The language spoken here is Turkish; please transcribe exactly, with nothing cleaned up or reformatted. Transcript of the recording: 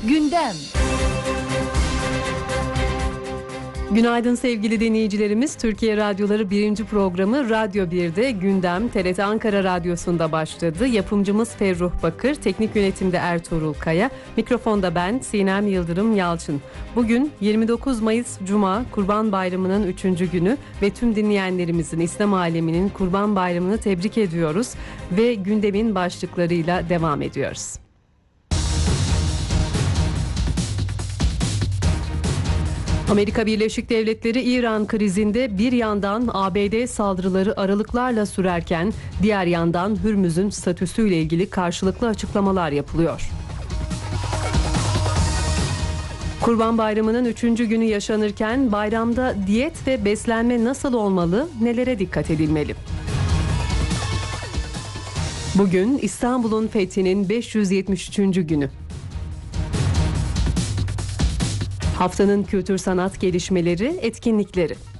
Gündem. Günaydın sevgili dinleyicilerimiz. Türkiye Radyoları birinci programı Radyo bir'de Gündem T R T Ankara Radyosu'nda başladı. Yapımcımız Ferruh Bakır, teknik yönetimde Ertuğrul Kaya, mikrofonda ben Sinem Yıldırım Yalçın. Bugün yirmi dokuz Mayıs Cuma, Kurban Bayramı'nın üçüncü günü ve tüm dinleyenlerimizin, İslam aleminin Kurban Bayramı'nı tebrik ediyoruz ve gündemin başlıklarıyla devam ediyoruz. Amerika Birleşik Devletleri İran krizinde bir yandan A B D saldırıları aralıklarla sürerken diğer yandan Hürmüz'ün statüsüyle ilgili karşılıklı açıklamalar yapılıyor. Kurban Bayramı'nın üçüncü günü yaşanırken bayramda diyet ve beslenme nasıl olmalı, nelere dikkat edilmeli? Bugün İstanbul'un fethinin beş yüz yetmiş üçüncü günü. Haftanın kültür sanat gelişmeleri, etkinlikleri.